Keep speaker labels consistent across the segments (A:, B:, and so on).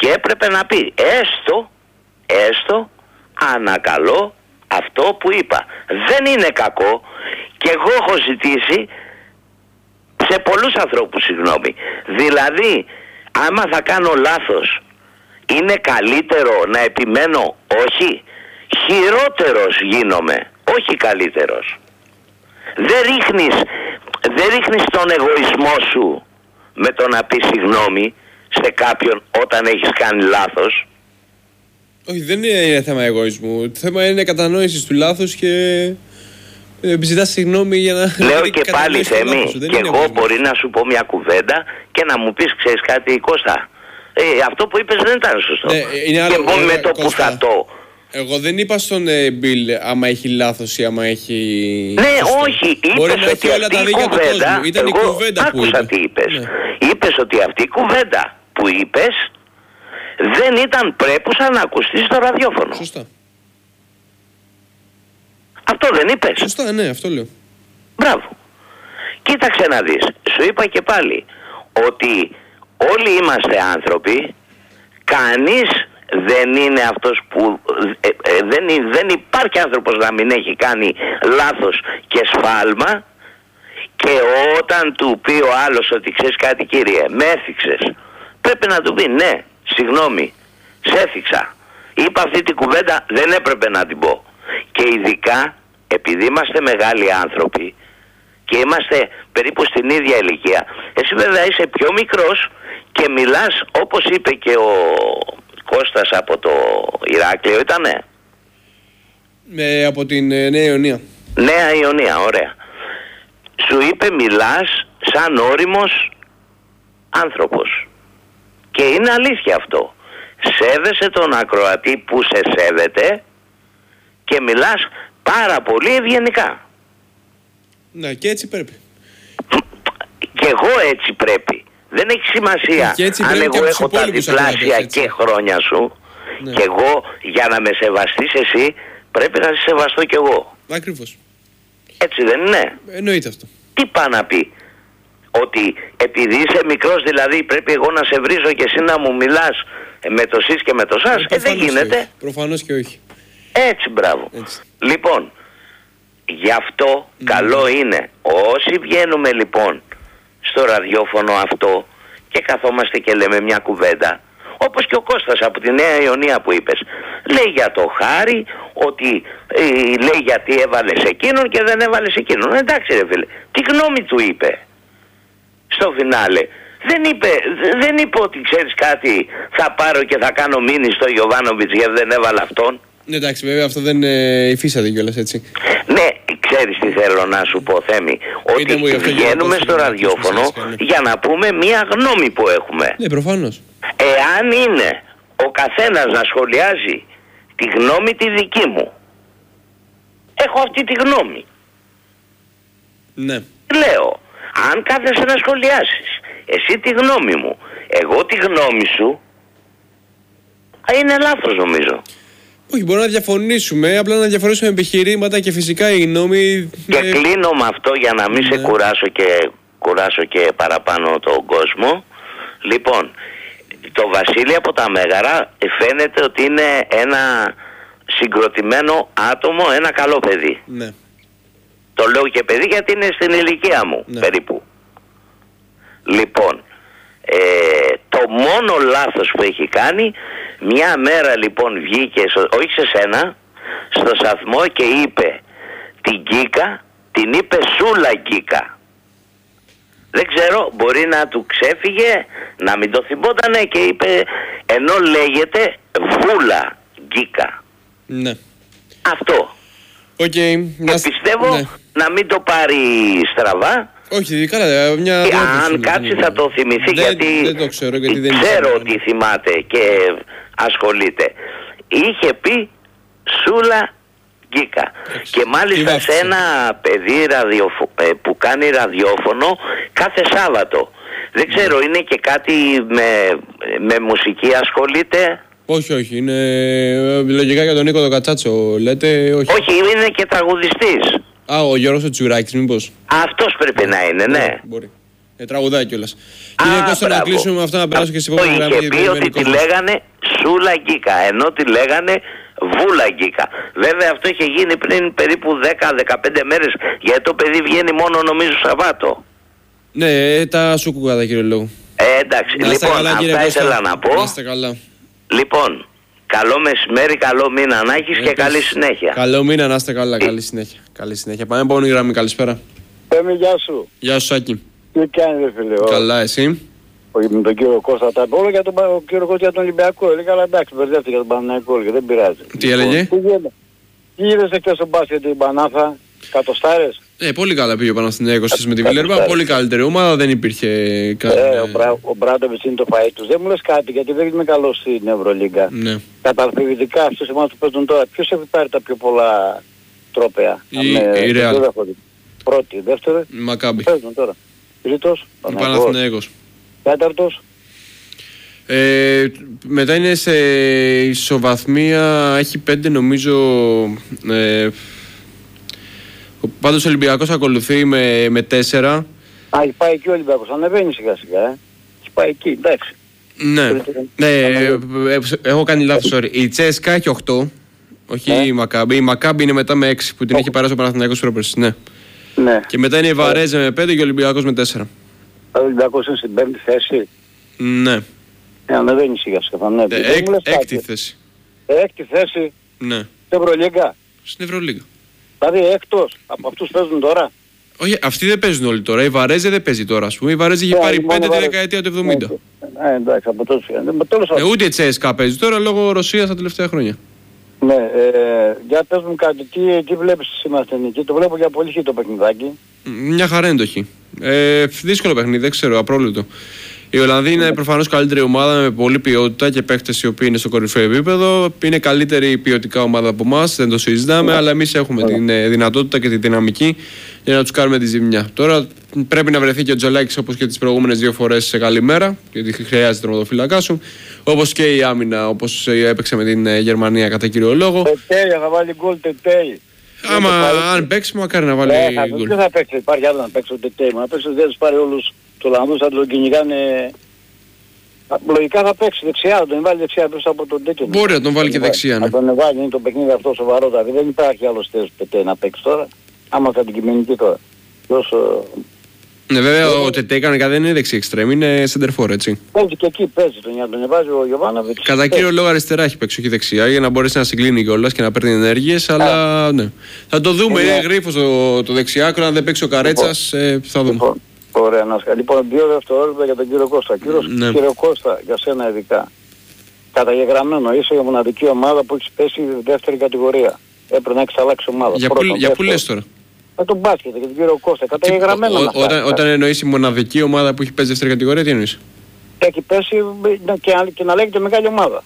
A: Και έπρεπε να πει έστω ανακαλώ αυτό που είπα. Δεν είναι κακό και εγώ έχω ζητήσει σε πολλούς ανθρώπους συγγνώμη. Δηλαδή άμα θα κάνω λάθος είναι καλύτερο να επιμένω? Όχι. Χειρότερος γίνομαι, όχι καλύτερος. Δεν ρίχνεις τον εγωισμό σου με το να πεις συγγνώμη σε κάποιον όταν έχεις κάνει λάθος.
B: Όχι, δεν είναι θέμα εγωισμού. Το θέμα είναι κατανόησης του λάθους και ζητάς συγγνώμη για να...
A: Λέω και πάλι Θέμη, και εγώ μπορεί να σου πω μια κουβέντα και να μου πεις, ξέρεις κάτι Κώστα, αυτό που είπες δεν ήταν σωστό. Και εγώ με το που θα το...
B: Εγώ δεν είπα στον Μπιλ άμα έχει λάθος ή άμα έχει...
A: Ναι, όχι, είπες ότι αυτή η κουβέντα...
B: Ήταν η κουβέντα που
A: άκουσα τι είπες. Ναι. Είπες ότι αυτή η κουβέντα που είπες δεν ήταν πρέπουσα να ακουστεί στο ραδιόφωνο.
B: Σωστά.
A: Αυτό δεν είπες?
B: Σωστά, ναι, αυτό λέω.
A: Μπράβο. Κοίταξε να δεις. Σου είπα και πάλι ότι όλοι είμαστε άνθρωποι. Κανείς δεν είναι αυτός που... δεν υπάρχει άνθρωπος να μην έχει κάνει λάθος και σφάλμα. Και όταν του πει ο άλλος ότι ξέρεις κάτι κύριε, με έθιξες, πρέπει να του πει ναι, συγγνώμη, σε έθιξα. Είπα αυτή την κουβέντα, δεν έπρεπε να την πω. Και ειδικά επειδή είμαστε μεγάλοι άνθρωποι και είμαστε περίπου στην ίδια ηλικία. Εσύ βέβαια είσαι πιο μικρός και μιλάς όπως είπε και ο Κώστας από το Ηράκλειο, ήτανε?
B: Από την Νέα Ιωνία.
A: Νέα Ιωνία, ωραία. Σου είπε μιλάς σαν όριμος άνθρωπος. Και είναι αλήθεια αυτό. Σέβεσαι τον ακροατή που σε σέβεται και μιλάς πάρα πολύ ευγενικά.
B: Ναι, και έτσι πρέπει.
A: Και εγώ έτσι πρέπει. Δεν έχει σημασία αν εγώ έχω τα διπλάσια και χρόνια σου. Ναι. Και εγώ για να με σεβαστείς εσύ πρέπει να σε σεβαστώ κι εγώ.
B: Ακριβώς.
A: Έτσι δεν είναι?
B: Εννοείται αυτό.
A: Τι πάει να πει? Ότι επειδή είσαι μικρός δηλαδή πρέπει εγώ να σε βρίζω και εσύ να μου μιλάς με το σεις και με το σας? Δεν γίνεται.
B: Προφανώς και όχι.
A: Έτσι, μπράβο.
B: Έτσι.
A: Λοιπόν, γι' αυτό καλό είναι όσοι βγαίνουμε λοιπόν στο ραδιόφωνο αυτό και καθόμαστε και λέμε μια κουβέντα, όπως και ο Κώστας από τη Νέα Ιωνία που είπες, λέει για το Χάρη ότι λέει γιατί έβαλες εκείνον και δεν έβαλες εκείνον. Εντάξει ρε φίλε, τι γνώμη του είπε στο φινάλε? Δεν είπε ότι ξέρεις κάτι, θα πάρω και θα κάνω μήνυ στο Γιοβάνοβιτς γιατί δεν έβαλα αυτόν.
B: Ναι, εντάξει, βέβαια αυτό δεν υφίσταται κιόλας έτσι.
A: Ναι, ξέρεις τι θέλω να σου πω Θέμη? Ότι βγαίνουμε στο ραδιόφωνο για να πούμε μία γνώμη που έχουμε.
B: Ναι, προφανώς.
A: Εάν είναι ο καθένας να σχολιάζει τη γνώμη τη δική μου, έχω αυτή τη γνώμη.
B: Ναι.
A: Λέω, αν κάθεσαι να σχολιάσεις εσύ τη γνώμη μου, εγώ τη γνώμη σου, είναι λάθος νομίζω.
B: Όχι, μπορούμε να διαφωνήσουμε, απλά να διαφωνήσουμε επιχειρήματα και φυσικά η γνώμη...
A: Και κλείνω με αυτό για να μην σε κουράσω και παραπάνω τον κόσμο. Λοιπόν, το Βασίλη από τα Μέγαρα φαίνεται ότι είναι ένα συγκροτημένο άτομο, ένα καλό παιδί.
B: Ναι.
A: Το λέω και παιδί γιατί είναι στην ηλικία μου, ναι, περίπου. Λοιπόν, το μόνο λάθος που έχει κάνει, μια μέρα λοιπόν βγήκε, όχι σε σένα, στο σταθμό και είπε την Γκίκα, την είπε Σούλα Γκίκα. Δεν ξέρω, μπορεί να του ξέφυγε, να μην το θυμότανε και είπε, ενώ λέγεται Βούλα Γκίκα.
B: Ναι.
A: Αυτό.
B: Okay,
A: πιστεύω ναι, να μην το πάρει στραβά.
B: Όχι, καλά, μια...
A: Αν κάτσει θα το θυμηθεί γιατί
B: δεν το ξέρω, γιατί δεν
A: ξέρω ότι θυμάται και ασχολείται. Είχε πει Σούλα Γκίκα. Και μάλιστα σε ένα παιδί που κάνει ραδιόφωνο κάθε Σάββατο. Δεν ξέρω, είναι και κάτι με μουσική ασχολείται?
B: Όχι, είναι λογικά για τον Νίκο τον Κατσάτσο λέτε? Όχι,
A: είναι και τραγουδιστής.
B: Ο Γιώργος ο Τσουράκης μήπως?
A: Αυτός πρέπει να είναι, ναι.
B: Μπορεί. Τραγουδάκι κιόλας. Κύριε Κώστα, να κλείσουμε με αυτά, να περάσω και σε επόμενη γραμμή.
A: Είχε πει ότι τη λέγανε Σούλα Γκίκα, ενώ τη λέγανε Βούλα Γκίκα. Βέβαια αυτό είχε γίνει πριν περίπου 10-15 μέρες, γιατί το παιδί βγαίνει μόνο νομίζω Σαββάτο.
B: Ναι, τα σουκούγα κύριε λόγο.
A: Εντάξει, λοιπόν,
B: καλά,
A: αυτά ήθελα να πω.
B: Καλά.
A: Λοιπόν, καλό μεσημέρι, καλό μήνα να έχεις και καλή συνέχεια.
B: Καλό μήνα, να είστε καλά, καλή συνέχεια. Πάμε επόμενη γραμμή, καλησπέρα.
C: Γεια σου.
B: Γεια σου, Σάκη.
C: Τι κάνεις, ρε φίλε?
B: Καλά, εσύ?
C: Όχι, με τον κύριο Κώστα τα είπε όλα για τον κύριο Κώστα για τον Ολυμπιακό. Έλεγα, αλλά εντάξει, μπερδεύτηκε για τον Παναθηναϊκό και δεν πειράζει.
B: Τι έλεγε?
C: Τι είδες εχθές στο μπάσκετ την Πανάθα, κατοστάρες?
B: Πολύ καλά πήγε ο Παναθηναϊκός με τη Βιλερμπάν. Πολύ καλύτερη ομάδα, δεν υπήρχε κάτι.
C: Ο Μπράντοβιτς είναι το φαΐ τους. Δεν μου λες κάτι, γιατί δεν είμαι καλός στην Ευρωλίγκα.
B: Ναι.
C: Καταρχηγητικά αυτούς εμάς που παίζουν τώρα, ποιος έχει πάρει τα πιο πολλά τρόπαια?
B: Η Ρεάλ.
C: Πρώτη, δεύτερη.
B: Μακάμπι.
C: Παίζουν τώρα. Τρίτος.
B: Παναθηναϊκός.
C: Τέταρτος.
B: Μετά είναι σε ισοβαθμία, έχει 5 νομίζω. Πάντως ο Ολυμπιακός ακολουθεί με 4.
C: Έχει πάει εκεί ο Ολυμπιακός, ανεβαίνει σιγά σιγά. Έχει πάει εκεί, εντάξει.
B: Ναι, έχω κάνει λάθος, sorry. Η Τσέσκα έχει 8, όχι η Μακάμπι. Η Μακάμπι είναι μετά με 6 που την έχει περάσει ο Παναθηναϊκός πρόπερση. Ναι. Και μετά είναι η Βαρέζα με 5 και ο Ολυμπιακός με 4.
C: Ο Ολυμπιακός είναι στην 5η θέση.
B: Ναι.
C: Ανεβαίνει σιγά σιγά.
B: Έκτη θέση.
C: Έκτη θέση.
B: Ναι.
C: Στην Ευρωλίγκα.
B: Στην Ευρωλίγκα.
C: Δηλαδή έκτος από αυτούς παίζουν τώρα.
B: Όχι, αυτοί δεν παίζουν όλοι τώρα. Η Βαρέζα δεν παίζει τώρα, ας πούμε. Η Βαρέζα έχει πάρει 5 τη δεκαετία του 70.
C: Εντάξει, από τότε.
B: Ούτε η Τσέσκα παίζει τώρα λόγω Ρωσίας τα τελευταία χρόνια.
C: Ναι, για πες μου κάτι, τι βλέπεις σήμερα στην Εθνική? Το βλέπω για πολύ χει το παιχνιδάκι.
B: Μια χαρά είναι το χει. Δύσκολο παιχνίδι, δεν ξέρω, απρόβλεπτο. Η Ολλανδία είναι προφανώς καλύτερη ομάδα με πολλή ποιότητα και παίχτες οι οποίοι είναι στο κορυφαίο επίπεδο. Είναι καλύτερη ποιοτικά ομάδα από εμάς, δεν το συζητάμε, αλλά εμείς έχουμε την δυνατότητα και τη δυναμική για να τους κάνουμε τη ζημιά. Τώρα πρέπει να βρεθεί και ο Τζολάκης όπως και τις προηγούμενες 2 φορές σε καλή μέρα, γιατί χρειάζεται τερματοφύλακά σου. Όπως και η άμυνα, όπως έπαιξε με την Γερμανία κατά κύριο λόγο.
C: Τετέι, θα βάλει γκολ Τετέι.
B: Αν παίξει, μακάρι να βάλει γκολ.
C: Δεν θα παίξει, υπάρχει άλλο να παίξει ο Τετέι. Να παίξει, δεν τους πάρει όλους τους Ολλανδούς, θα τον κυνηγάνε. Λογικά θα παίξει δεξιά, θα τον βάλει δεξιά πίσω από τον τέτοιο.
B: Μπορεί να τον βάλει και δεξιά, ναι.
C: Θα τον βάλει, είναι το παιχνίδι αυτό σοβαρό, δηλαδή δεν υπάρχει άλλος θέσος Τετέι να παίξει τώρα. Άμα θα την κειμενική τώρα.
B: Ναι, βέβαια ο Τετέι κανονικά δεν είναι δεξί εξτρέμ, είναι center for, έτσι.
C: Παίζει και εκεί, παίζει τον εβάζει ο Γιωβάνοβιτς.
B: Κατά κύριο λόγο αριστερά έχει παίξει, όχι δεξιά, για να μπορέσει να συγκλίνει κιόλας και να παίρνει ενέργειες, αλλά ναι. Θα το δούμε, είναι γρίφος το δεξιάκρο, αν δεν παίξει ο Καρέτσας, θα δούμε.
C: Ωραία, Νάσκα. Λοιπόν, 2 δευτερόλεπτα για τον κύριο Κώστα. Κύριο Κώστα, για σένα ειδικά. Καταγεγραμμένο, είσαι η μοναδική ομάδα που έχει πέσει δεύτερη κατηγορία. Έπρεπε να έχεις αλλάξει ομάδα.
B: Για πού λες τώρα?
C: Με τον μπάσκετ και τον κύριο Κώστα. Καταγεγραμμένο.
B: Όταν εννοείς η μοναδική ομάδα που έχει πέσει δεύτερη κατηγορία, τι εννοείς?
C: Έχει πέσει και να λέγεται μεγάλη ομάδα.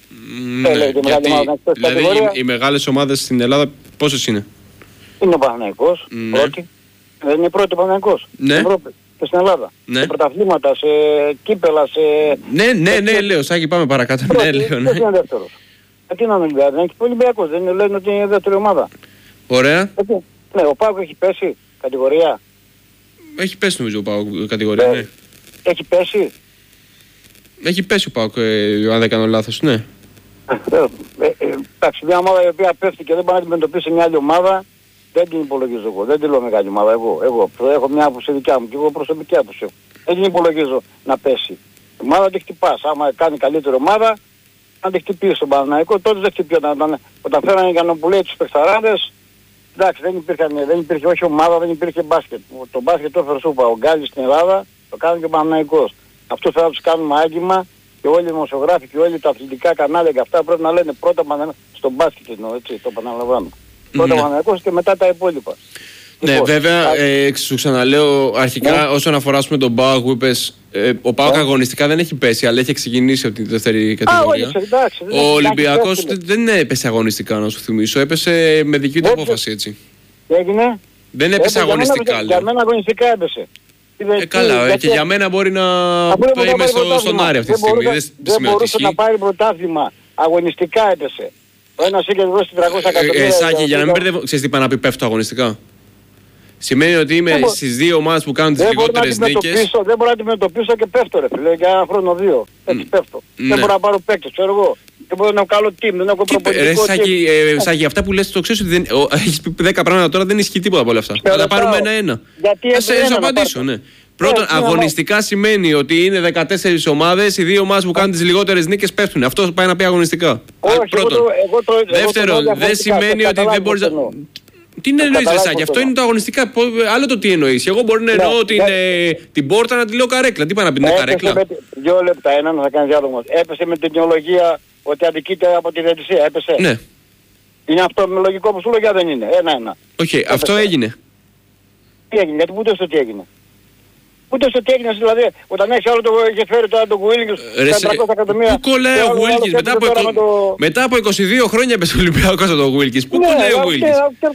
B: Δηλαδή οι μεγάλες ομάδες στην Ελλάδα πόσες είναι?
C: Είναι ο Παναθηναϊκός, πρώτη. Δεν είναι πρώτη ο Παναθηναϊκός.
B: Ναι.
C: Και στην Ελλάδα.
B: Ναι.
C: Σε πρωταθλήματα, σε κύπελα, σε...
B: Ναι, λέω, Σάκη, πάμε παρακάτω. Ναι, λέω, ναι.
C: Ποιος είναι δεύτερος? Τι είναι ο Ολυμπιακός? Δεν έχει ο Ολυμπιακός, δεν λένε ότι είναι δεύτερη ομάδα.
B: Ωραία.
C: Ναι, ο Πάκο έχει πέσει κατηγορία.
B: Έχει πέσει νομίζω ο Πάκο κατηγορία, ναι.
C: Έχει πέσει.
B: Έχει πέσει ο Πάκο, αν δεν κάνω λάθος, ναι.
C: Εντάξει, μια ομάδα η οποία πέφτει και δεν μπορεί να αντιμετωπίσει μια άλλη ομάδα, δεν την υπολογίζω εγώ. Δεν την λέω μεγάλη ομάδα. Εγώ έχω μια άποψη δικιά μου και εγώ προσωπική άποψη. Δεν την υπολογίζω να πέσει. Η ομάδα τη χτυπάς. Άμα κάνει καλύτερη ομάδα, αν τη χτυπήσει στον Παναθηναϊκό, τότε δεν χτυπεί. Όταν φέρανε για να πουλάει τους παιχταράδες, εντάξει, δεν υπήρχε όχι ομάδα, δεν υπήρχε μπάσκετ. Το μπάσκετ το έφερε σούπα. Ο Γκάλης στην Ελλάδα το κάνει και ο Παναθηναϊκός. Αυτό θα τους κάνουμε άγγιμα και όλοι οι δημοσιογράφοι και όλοι τα αθλητικά κανάλια και αυτά πρέπει να λένε πρώτα στον μπάσκετ εννοώ, έτσι, το επαναλαμβάνω. Πρώτα Παναθηναϊκός και μετά τα υπόλοιπα.
B: Ναι, λοιπόν, βέβαια, σου ξαναλέω αρχικά όσον αφορά τον ΠΑΟΚ που είπες, ο ΠΑΟΚ αγωνιστικά δεν έχει πέσει, αλλά έχει ξεκινήσει από τη δεύτερη κατηγορία. Ο Ολυμπιακός δεν έπεσε αγωνιστικά, να σου θυμίσω, έπεσε με δική του απόφαση, έτσι.
C: Τι έγινε?
B: Δεν έπεσε αγωνιστικά,
C: για μένα αγωνιστικά έπεσε.
B: Καλά, και για μένα μπορεί να είμαι στον Άρη αυτή τη στιγμή.
C: Δεν μπορούσε να πάρει πρωτάθλημα. Αγωνιστικά έπεσε. Ο ένας είχε δώσει 300 εκατομμύρια.
B: Σάκη, για να μην μπερδεύω, ξέρεις τι είπα να πει πέφτω αγωνιστικά? Σημαίνει ότι είμαι στις δύο ομάδες που κάνουν τις λιγότερες νίκες.
C: Δεν μπορώ να αντιμετωπίσω και πέφτω ρε φίλε, για ένα χρόνο δύο. Έτσι πέφτω. Δεν μπορώ να πάρω παίκτες, ξέρω εγώ. Δεν μπορώ να έχω καλό team, δεν έχω προπονητικό team.
B: Σάκη, αυτά που λες το ξέρεις ότι έχεις πει 10 πράγματα τώρα, δεν ισχύει τίποτα από όλα αυτά. Θα τα πάρουμε ένα-ένα. Θα σε απαντήσω, ναι. Πρώτον, αγωνιστικά σημαίνει ότι είναι 14 ομάδες, οι δύο ομάδες που κάνουν τις λιγότερες νίκες πέφτουν. Αυτό πάει να πει αγωνιστικά. Πρώτον. Δεύτερον, δεν σημαίνει ότι δεν μπορείς να... Τι είναι εννοείς Σάκη, αυτό είναι το αγωνιστικά. Άλλο το τι εννοείς. Εγώ μπορεί να εννοώ την πόρτα να τη λέω καρέκλα. Τι πάει να πει είναι καρέκλα.
C: 2 λεπτά, έναν θα κάνει διάλογο. Έπεσε με την ιδεολογία ότι αδικείται από τη διαιτησία. Έπεσε.
B: Ναι. Είναι
C: αυτό με λογικό που σου λέω, δεν είναι. Ένα-ένα.
B: Οκ, αυτό έγινε.
C: Τι έγινε, γιατί ούτε στο τι έγινε. Ούτε στο τι έγινε, δηλαδή, όταν έχεις άλλο το είχε φέρει τώρα τον Γουίλκης, τα 300 εκατομμύρια.
B: Πού κολλάει ο Γουίλκης, μετά από 22 χρόνια έπεσε ο Ολυμπιακός από τον Γουίλκης. Πού κολλάει ο Γουίλκης,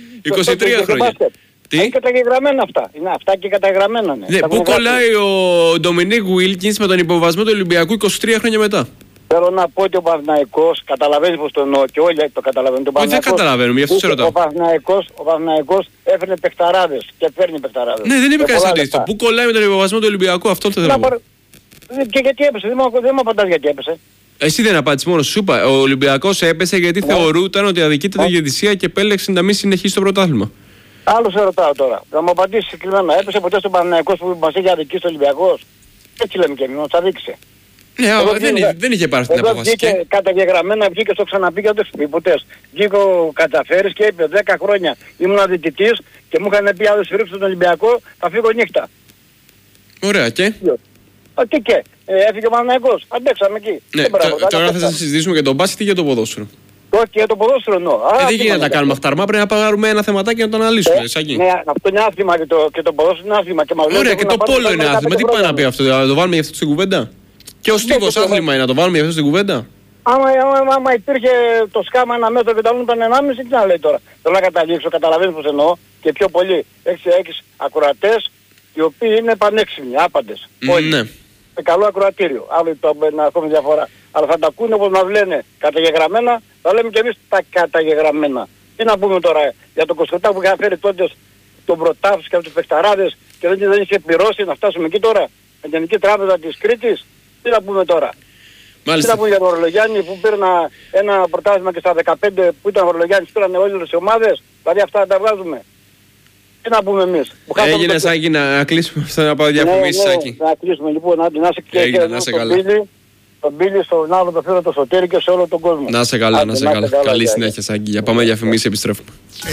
B: 23 χρόνια. Τι?
C: Είναι καταγεγραμμένα αυτά. Είναι αυτά και καταγεγραμμένα.
B: Ναι, πού κολλάει ο Ντομινίκ Γουίλκης με τον υποβασμό του Ολυμπιακού 23 χρόνια μετά.
C: Θέλω να πω ότι ο Παναθηναϊκός, καταλαβαίνεις πως το εννοώ και όλοι το καταλαβαίνουν.
B: Δεν καταλαβαίνουμε, γι' αυτό σε ρωτάω.
C: Ο Παναθηναϊκός έφερε παιχταράδες και φέρνει παιχταράδες.
B: Ναι, δεν είπε κανείς αντίστοιχο. Πού κολλάει με τον υποβασμό του Ολυμπιακού, αυτό το θέλω.
C: Και γιατί έπεσε, δεν μου απαντάς γιατί έπεσε.
B: Εσύ δεν απάντησες μόνο, σου είπα. Ο Ολυμπιακός έπεσε γιατί θεωρούταν ότι αδικείται τη διαιτησία και επέλεξε να μην συνεχίσει το πρωτάθλημα.
C: Άλλο σε ρωτάω τώρα. Να μου απαντήσεις συγκεκριμένα. Έπεσε ποτέ στον Παναθηναϊκός που μας είχε αδικήσει ο Ολυμπιακός? Έτσι λέμε και εμείς, μας αδίκησε.
B: Ναι, δεν είχε πάρει την απόφαση.
C: Βγήκε καταγεγραμμένα, βγήκε στο ξαναπεί και δεν το πει ποτέ. Βγήκε ο Κατσαφέρης και είπε 10 χρόνια ήμουν αδικητής και μου είχαν πει άλλο σφυρίξω τον Ολυμπιακό, θα φύγω νύχτα.
B: Ωραία, και?
C: Τι και, έφυγε ο Παναθηναϊκός, αντέξαμε εκεί.
B: Ναι, τώρα θα συζητήσουμε για τον μπάσκετ ή για το ποδόσφαιρο.
C: Όχι, για το ποδόσφαιρο εννοώ.
B: Δεν γίνεται να τα κάνουμε αχταρμά, πρέπει να πάρουμε ένα θεματάκι να το αναλύσουμε.
C: Ναι, αυτό είναι άθλημα και το ποδόσφαιρο είναι άθλημα.
B: Ωραία, και το πόλο είναι άθλημα. Τι πάει να πει αυτό, να το βάλουμε για αυτό στην κουβέντα? Και ο στίβος άθλημα είναι, να το βάλουμε για αυτό στην κουβέντα?
C: Άμα υπήρχε το σκάμα 1 μέτρο και το άλλο ήταν 1,5, τι να λέει τώρα. Θέλω να καταλήξω, καταλαβαίνεις πως εννοώ και πιο πολύ. Έχεις ακροατές οι οποίοι είναι πανέξυπνοι, άπαντες.
B: Ναι.
C: Με καλό ακροατήριο. Άλλο το να έχουμε διαφορά. Αλλά θα τα ακούνε όπως μας λένε καταγεγραμμένα, θα λέμε και εμείς τα καταγεγραμμένα. Τι να πούμε τώρα για τον Κοσκοτά που είχα φέρει τότε τον Πρωτάφους και από τους παιχταράδες και δεν είχε πληρώσει να φτάσουμε εκεί τώρα. Με την Γενική Τράπεζα της Κρήτης. Τι να πούμε τώρα.
B: Μάλιστα.
C: Τι να πούμε για τον Ορολογιάννη που πήρε ένα πρωτάθλημα και στα 15 που ήταν ο Ορολογιάννης πήραν όλες οι ομάδες. Δηλαδή αυτά τα βγάζουμε. Τι να πούμε εμείς.
B: Έγινε Σάκη να κλείσουμε αυτό, να πάω διαφημίσεις Σάκη.
C: Να κλείσουμε λοιπόν, να σε καλά. Τον Μπίλη, στον άλλο το φίλο το Σωτήρη και σε όλο τον κόσμο.
B: Να σε καλά, να σε καλά. Καλή συνέχεια Σάκη. Για πάμε διαφημίσεις, επιστρέφουμε.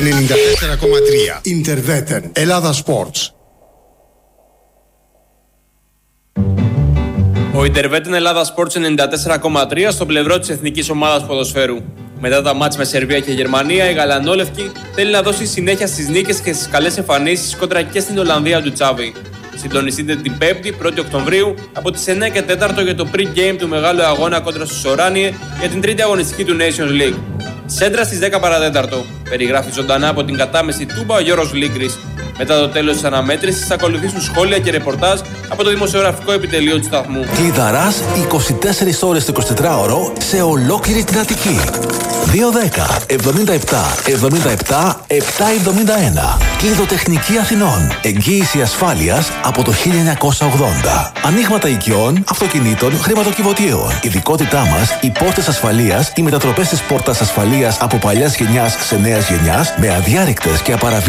D: 94,3 Ιντερβέτεν Ελλάδα Sports.
B: Ο Ιντερβέτεν Ελλάδα Sports 94,3 στο πλευρό της εθνικής ομάδας ποδοσφαίρου. Μετά τα μάτς με Σερβία και Γερμανία, η Γαλανόλευκη θέλει να δώσει συνέχεια στις νίκες και στις καλές εμφανίσεις κόντρα και στην Ολλανδία του Τσάβη. Συντονιστείτε την 5η, 1η Οκτωβρίου, από τις 9 και 4 για το pre-game του μεγάλου αγώνα κόντρα στους Οράνιε για την τρίτη αγωνιστική του Nations League. Σέντρα στις 10 παρατέταρτο. Περιγράφει ζωντανά από την κατάμεση Τούμπα ο Γιώργος Λίγκρης. Μετά το τέλος της αναμέτρησης θα ακολουθήσουν σχόλια και ρεπορτάζ από το δημοσιογραφικό επιτελείο του σταθμού.
E: Κλειδαράς 24 ώρες το 24ωρο σε ολόκληρη την Αττική. 210 77 77 771. Κλειδοτεχνική Αθηνών. Εγγύηση ασφάλειας από το 1980. Ανοίγματα οικειών, αυτοκινήτων, χρηματοκιβωτίων. Ειδικότητά μας, οι πόρτες ασφαλείας, οι μετατροπές της πόρτας ασφαλείας από παλιάς γενιάς σε νέας γενιάς με αδιάρρηκτες και απαραβίαστες